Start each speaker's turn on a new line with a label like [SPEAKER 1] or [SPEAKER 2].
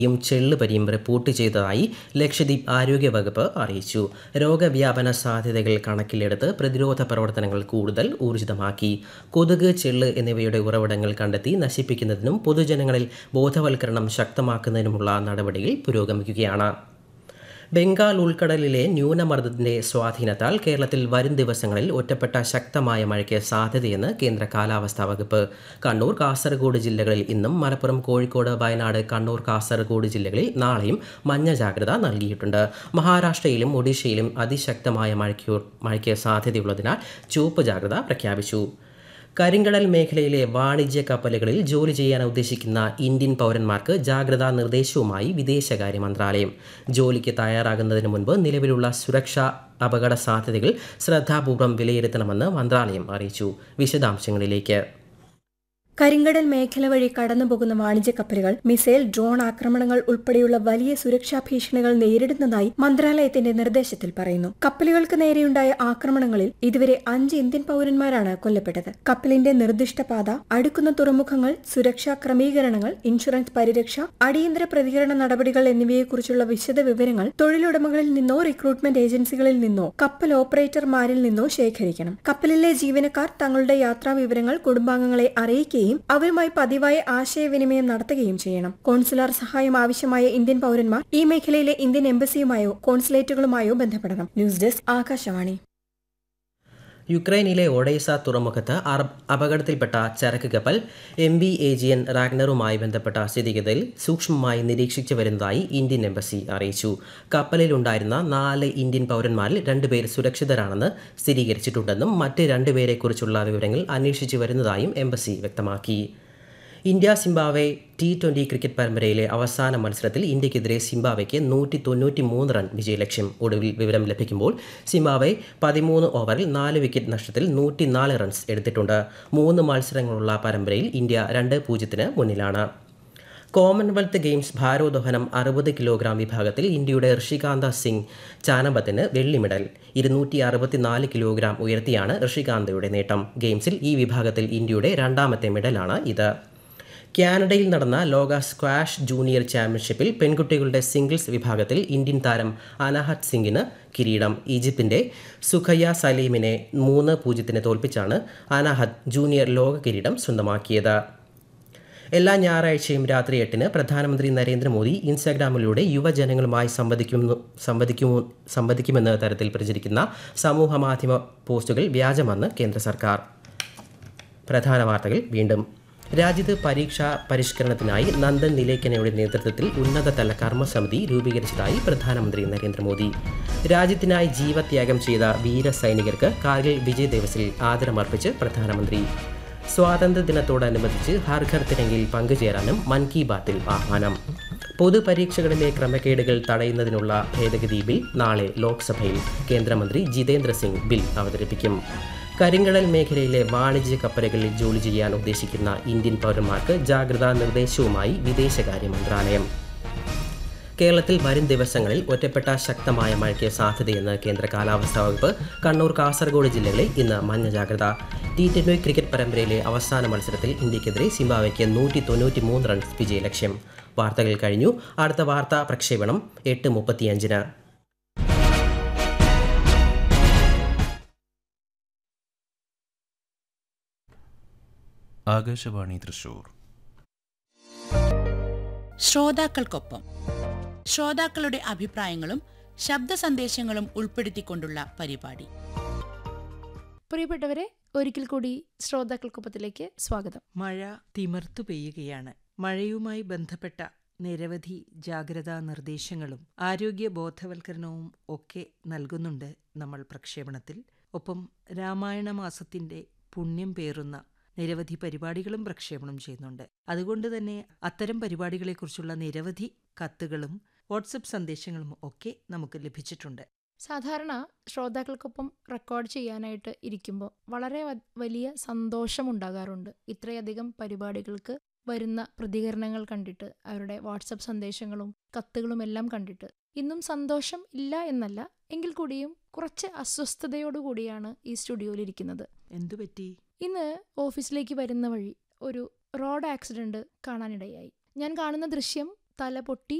[SPEAKER 1] ചെള്ളുപനിയും report ചെയ്തതായി ലക്ഷദ്വീപ് ആരോഗ്യവകുപ്പ് അറിയിച്ചു. രോഗവ്യാപന സാധ്യതകൾ കണക്കിലെടുത്ത് പ്രതിരോധ പ്രവർത്തനങ്ങൾ കൂടുതൽ ഊർജിതമാക്കി. കൊതുക്, ചെള്ള് എന്നിവയുടെ ഉറവിടങ്ങൾ കണ്ടെത്തി നശിപ്പിക്കുന്നതിനും പൊതുജനങ്ങളിൽ ബോധവൽക്കരണം ശക്തമാക്കുന്നതിനുമുള്ള നടപടികൾ പുരോഗമിക്കുകയാണ്. ബംഗാൾ ഉൾക്കടലിലെ ന്യൂനമർദ്ദത്തിന്റെ സ്വാധീനത്താൽ കേരളത്തിൽ വരും ദിവസങ്ങളിൽ ഒറ്റപ്പെട്ട ശക്തമായ മഴയ്ക്ക് സാധ്യതയെന്ന് കേന്ദ്ര കാലാവസ്ഥാ വകുപ്പ്. കണ്ണൂർ, കാസർഗോഡ് ജില്ലകളിൽ ഇന്നും, മലപ്പുറം, കോഴിക്കോട്, വയനാട്, കണ്ണൂർ, കാസർഗോഡ് ജില്ലകളിൽ നാളെയും മഞ്ഞ ജാഗ്രത നൽകിയിട്ടുണ്ട്. മഹാരാഷ്ട്രയിലും ഒഡീഷയിലും അതിശക്തമായ മഴയ്ക്ക് സാധ്യതയുള്ളതിനാൽ ചുവപ്പ് ജാഗ്രത പ്രഖ്യാപിച്ചു. കരിങ്കടൽ മേഖലയിലെ വാണിജ്യ കപ്പലുകളിൽ ജോലി ചെയ്യാൻ ഉദ്ദേശിക്കുന്ന ഇന്ത്യൻ പൗരന്മാർക്ക് ജാഗ്രതാ നിർദ്ദേശവുമായി വിദേശകാര്യ മന്ത്രാലയം. ജോലിക്ക് തയ്യാറാകുന്നതിന് മുൻപ് നിലവിലുള്ള സുരക്ഷാ അപകട സാധ്യതകൾ ശ്രദ്ധാപൂർവം വിലയിരുത്തണമെന്ന് മന്ത്രാലയം അറിയിച്ചു. വിശദാംശങ്ങളിലേക്ക്.
[SPEAKER 2] കരിങ്കടൽ മേഖല വഴി കടന്നുപോകുന്ന വാണിജ്യ കപ്പലുകൾ മിസൈൽ, ഡ്രോൺ ആക്രമണങ്ങൾ ഉൾപ്പെടെയുള്ള വലിയ സുരക്ഷാ ഭീഷണികൾ നേരിടുന്നതായി മന്ത്രാലയത്തിന്റെ നിർദ്ദേശത്തിൽ പറയുന്നു. കപ്പലുകൾക്ക് നേരെയുണ്ടായ ആക്രമണങ്ങളിൽ ഇതുവരെ 5 ഇന്ത്യൻ പൗരന്മാരാണ് കൊല്ലപ്പെട്ടത്. കപ്പലിന്റെ നിർദ്ദിഷ്ട പാത, അടുക്കുന്ന തുറമുഖങ്ങൾ, സുരക്ഷാ ക്രമീകരണങ്ങൾ, ഇൻഷുറൻസ് പരിരക്ഷ, അടിയന്തര പ്രതികരണ നടപടികൾ എന്നിവയെക്കുറിച്ചുള്ള വിശദ വിവരങ്ങൾ തൊഴിലുടമകളിൽ നിന്നോ റിക്രൂട്ട്മെന്റ് ഏജൻസികളിൽ നിന്നോ കപ്പൽ ഓപ്പറേറ്റർമാരിൽ നിന്നോ ശേഖരിക്കണം. കപ്പലിലെ ജീവനക്കാർ തങ്ങളുടെ യാത്രാ വിവരങ്ങൾ കുടുംബാംഗങ്ങളെ അറിയിക്കുകയും അവരുമായി പതിവായ ആശയവിനിമയം നടത്തുകയും ചെയ്യണം. കോൺസുലാർ സഹായം ആവശ്യമായ ഇന്ത്യൻ പൗരന്മാർ ഈ മേഖലയിലെ ഇന്ത്യൻ എംബസിയുമായോ കോൺസുലേറ്റുകളുമായോ ബന്ധപ്പെടണം. News desk, Akashvani.
[SPEAKER 1] യുക്രൈനിലെ ഒഡേസ തുറമുഖത്ത് അപകടത്തിൽപ്പെട്ട ചരക്ക് കപ്പൽ MV Aegean റാഗ്നറുമായി ബന്ധപ്പെട്ട സ്ഥിതിഗതിയിൽ സൂക്ഷ്മമായി നിരീക്ഷിച്ചു വരുന്നതായി ഇന്ത്യൻ എംബസി അറിയിച്ചു. കപ്പലിലുണ്ടായിരുന്ന 4 ഇന്ത്യൻ പൗരന്മാരിൽ 2 പേർ സുരക്ഷിതരാണെന്ന് സ്ഥിരീകരിച്ചിട്ടുണ്ടെന്നും മറ്റ് 2 പേരെക്കുറിച്ചുള്ള വിവരങ്ങൾ അന്വേഷിച്ചു വരുന്നതായും എംബസി വ്യക്തമാക്കി. ഇന്ത്യ സിംബാബ്വെ T20 ക്രിക്കറ്റ് പരമ്പരയിലെ അവസാന മത്സരത്തിൽ ഇന്ത്യക്കെതിരെ സിംബാബ്വെക്ക് 193 റൺ വിജയലക്ഷ്യം. ഒടുവിൽ വിവരം ലഭിക്കുമ്പോൾ സിംബാബ്വെ 13 ഓവറിൽ 4 വിക്കറ്റ് നഷ്ടത്തിൽ 104 റൺസ് എടുത്തിട്ടുണ്ട്. 3 മത്സരങ്ങളുള്ള പരമ്പരയിൽ ഇന്ത്യ 2-0 മുന്നിലാണ്. കോമൺവെൽത്ത് ഗെയിംസ് ഭാരോദ്വഹനം 60 കിലോഗ്രാം വിഭാഗത്തിൽ ഇന്ത്യയുടെ ഋഷികാന്ത സിംഗ് ചാനബത്തിന് വെള്ളി മെഡൽ. 264 കിലോഗ്രാം ഉയർത്തിയാണ് ഋഷികാന്തയുടെ നേട്ടം. ഗെയിംസിൽ ഈ വിഭാഗത്തിൽ ഇന്ത്യയുടെ 2ാമത്തെ മെഡലാണ് ഇത്. കാനഡയിൽ നടന്ന ലോക സ്ക്വാഷ് ജൂനിയർ ചാമ്പ്യൻഷിപ്പിൽ പെൺകുട്ടികളുടെ സിംഗിൾസ് വിഭാഗത്തിൽ ഇന്ത്യൻ താരം അനാഹത് സിംഗിന് കിരീടം. ഈജിപ്തിന്റെ സുഖയ്യ സലീമിനെ 3-0 തോൽപ്പിച്ചാണ് അനാഹത് ജൂനിയർ ലോക കിരീടം സ്വന്തമാക്കിയത്. എല്ലാ ഞായറാഴ്ചയും രാത്രി 8-ന് പ്രധാനമന്ത്രി നരേന്ദ്രമോദി ഇൻസ്റ്റാഗ്രാമിലൂടെ യുവജനങ്ങളുമായി സംവദിക്കുമെന്ന തരത്തിൽ പ്രചരിക്കുന്ന സമൂഹമാധ്യമ പോസ്റ്റുകൾ വ്യാജമെന്ന് കേന്ദ്ര സർക്കാർ. പ്രധാന വാർത്തകൾ വീണ്ടും. രാജ്യത്ത് പരീക്ഷാ പരിഷ്കരണത്തിനായി നന്ദൻ നിലേക്കനയുടെ നേതൃത്വത്തിൽ ഉന്നതതല കർമ്മസമിതി രൂപീകരിച്ചതായി പ്രധാനമന്ത്രി നരേന്ദ്രമോദി. രാജ്യത്തിനായി ജീവത്യാഗം ചെയ്ത വീരസൈനികർക്ക് കാർഗിൽ വിജയ് ദിവസിൽ ആദരമർപ്പിച്ച് പ്രധാനമന്ത്രി. സ്വാതന്ത്ര്യദിനത്തോടനുബന്ധിച്ച് ഹർ ഘർ തിരങ്കിൽ പങ്കുചേരാനും മൻ കി ബാത്തിൽ ആഹ്വാനം. പൊതുപരീക്ഷകളിലെ ക്രമക്കേടുകൾ തടയുന്നതിനുള്ള ഭേദഗതി ബിൽ നാളെ ലോക്സഭയിൽ. കേന്ദ്രമന്ത്രി ജിതേന്ദ്ര സിംഗ് ബിൽ അവതരിപ്പിക്കും. കരിങ്കടൽ മേഖലയിലെ വാണിജ്യ കപ്പലുകളിൽ ജോലി ചെയ്യാൻ ഉദ്ദേശിക്കുന്ന ഇന്ത്യൻ പൗരന്മാർക്ക് ജാഗ്രതാ നിർദ്ദേശവുമായി വിദേശകാര്യ മന്ത്രാലയം. കേരളത്തിൽ വരും ദിവസങ്ങളിൽ ഒറ്റപ്പെട്ട ശക്തമായ മഴയ്ക്ക് സാധ്യതയെന്ന് കേന്ദ്ര കാലാവസ്ഥാ വകുപ്പ്. കണ്ണൂർ, കാസർഗോഡ് ജില്ലകളിൽ ഇന്ന് മഞ്ഞ ജാഗ്രത. T20 ക്രിക്കറ്റ് പരമ്പരയിലെ അവസാന മത്സരത്തിൽ ഇന്ത്യക്കെതിരെ സിംബാബ്വെക്ക് 193 റൺസ് വിജയലക്ഷ്യം. വാർത്തകൾ കഴിഞ്ഞു. അടുത്ത വാർത്താ പ്രക്ഷേപണം 8:35-ന്.
[SPEAKER 3] ആകാശവാണി തൃശൂർ.
[SPEAKER 4] ശ്രോതാക്കൾക്കൊപ്പം ശ്രോതാക്കളുടെ അഭിപ്രായങ്ങളും ശബ്ദ സന്ദേശങ്ങളും ഉൾപ്പെടുത്തിക്കൊണ്ടുള്ള പരിപാടി.
[SPEAKER 5] പ്രിയപ്പെട്ടവരെ, ഒരിക്കൽ കൂടി ശ്രോതാക്കൾക്കൊപ്പത്തിലേക്ക് സ്വാഗതം.
[SPEAKER 6] മഴ തിമിർത്തു പെയ്യുകയാണ്. മഴയുമായി ബന്ധപ്പെട്ട നിരവധി ജാഗ്രതാ നിർദ്ദേശങ്ങളും ആരോഗ്യ ബോധവൽക്കരണവും ഒക്കെ നൽകുന്നുണ്ട് നമ്മൾ പ്രക്ഷേപണത്തിൽ. ഒപ്പം രാമായണ മാസത്തിന്റെ പുണ്യം പേറുന്ന നിരവധി പരിപാടികളും പ്രക്ഷേപണം ചെയ്യുന്നുണ്ട്. അതുകൊണ്ട് തന്നെ അത്തരം പരിപാടികളെക്കുറിച്ചുള്ള നിരവധി കത്തുകളും വാട്സപ്പ് സന്ദേശങ്ങളും ഒക്കെ നമുക്ക് ലഭിച്ചിട്ടുണ്ട്.
[SPEAKER 5] സാധാരണ ശ്രോതാക്കൾക്കൊപ്പം റെക്കോർഡ് ചെയ്യാനായിട്ട് ഇരിക്കുമ്പോൾ വളരെ വലിയ സന്തോഷമുണ്ടാകാറുണ്ട്. ഇത്രയധികം പരിപാടികൾക്ക് വരുന്ന പ്രതികരണങ്ങൾ കണ്ടിട്ട്, അവരുടെ വാട്സപ്പ് സന്ദേശങ്ങളും കത്തുകളും എല്ലാം കണ്ടിട്ട് ഇന്നും സന്തോഷം ഇല്ല എന്നല്ല, എങ്കിൽ കൂടിയും കുറച്ച് അസ്വസ്ഥതയോടുകൂടിയാണ് ഈ സ്റ്റുഡിയോയിലിരിക്കുന്നത്.
[SPEAKER 6] എന്തുപറ്റി?
[SPEAKER 5] ഇന്ന് ഓഫീസിലേക്ക് വരുന്ന വഴി ഒരു റോഡ് ആക്സിഡന്റ് കാണാനിടയായി. ഞാൻ കാണുന്ന ദൃശ്യം തല പൊട്ടി